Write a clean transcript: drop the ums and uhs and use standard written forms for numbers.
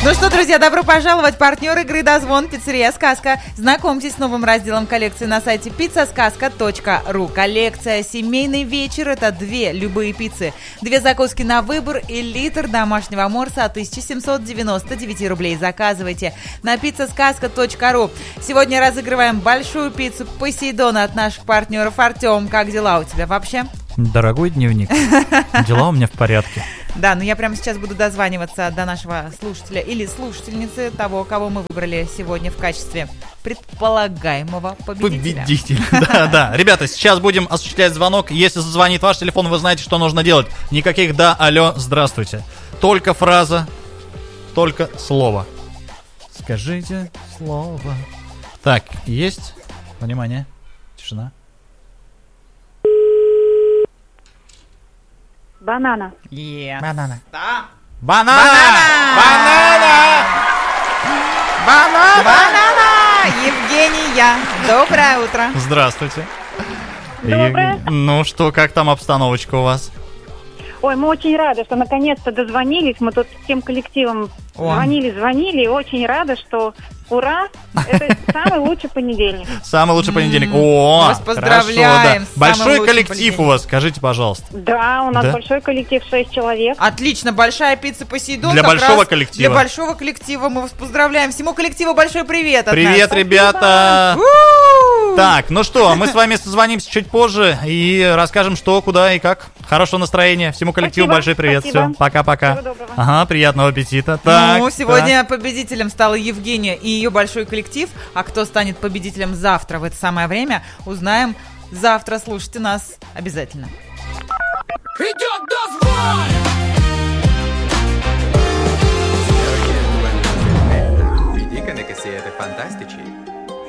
Ну что, друзья, добро пожаловать. Партнер игры «Дозвон», пиццерия «Сказка». Знакомьтесь с новым разделом коллекции на сайте pizzasказка.ru. Коллекция «Семейный вечер» — это 2 любые пиццы, 2 закуски на выбор и литр домашнего морса от 1799 рублей. Заказывайте на pizzasказка.ru. Сегодня разыгрываем большую пиццу Посейдона от наших партнеров. Артем, как дела у тебя вообще? Дорогой дневник, дела у меня в порядке. Да, но я прямо сейчас буду дозваниваться до нашего слушателя или слушательницы, того, кого мы выбрали сегодня в качестве предполагаемого победителя. Да. Ребята, сейчас будем осуществлять звонок. Если зазвонит ваш телефон, вы знаете, что нужно делать. Никаких «да», «алло», «здравствуйте». Только фраза, только слово. Скажите слово. Так, есть? Внимание. Тишина. Банана. Yes. Банана. Да. Банана! Евгения, доброе утро. Здравствуйте. Доброе. Ну что, как там обстановочка у вас? Ой, мы очень рады, что наконец-то дозвонились. Мы тут всем коллективом звонили. И очень рады, что ура, это самый лучший понедельник. Самый лучший понедельник. О, вас поздравляем. Хорошо, да. Большой коллектив у вас, скажите, пожалуйста. Да, у нас большой коллектив, 6 человек. Отлично, большая пицца Посейдон. Для большого коллектива. Для большого коллектива мы вас поздравляем. Всему коллективу большой привет от Привет, нас. ребята. У-у-у. Так, ну что, мы с вами созвонимся чуть позже и расскажем, что, куда и как. Хорошего настроения. Всему коллективу большой привет. Спасибо. Все, пока-пока. Всего доброго. Ага, приятного аппетита. Так, Ну, сегодня победителем стала Евгения и ее большой коллектив. А кто станет победителем завтра в это самое время, узнаем завтра. Слушайте нас обязательно. Идет дозвон! Vi dicono che siete fantastici.